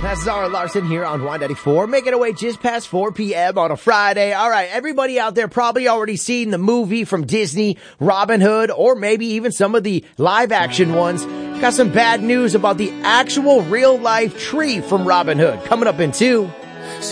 That's Zara Larson here on Y94, making our way just past 4 p.m. on a Friday. All right, everybody out there probably already seen the movie from Disney, Robin Hood, or maybe even some of the live-action ones. Got some bad news about the actual real-life tree from Robin Hood coming up in 2.